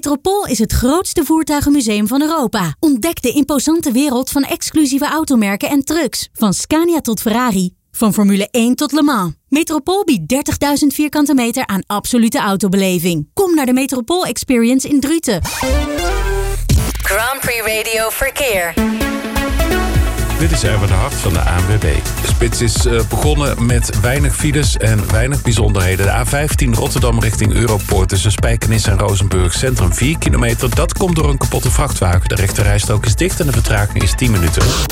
Metropool is het grootste voertuigenmuseum van Europa. Ontdek de imposante wereld van exclusieve automerken en trucks. Van Scania tot Ferrari. Van Formule 1 tot Le Mans. Metropool biedt 30.000 vierkante meter aan absolute autobeleving. Kom naar de Metropool Experience in Druten. Grand Prix Radio Verkeer. Dit is Erwin de Hart van de ANWB. De spits is begonnen met weinig files en weinig bijzonderheden. De A15 Rotterdam richting Europoort tussen Spijkenisse en Rozenburg Centrum 4 kilometer. Dat komt door een kapotte vrachtwagen. De rechterrijstrook is dicht en de vertraging is 10 minuten.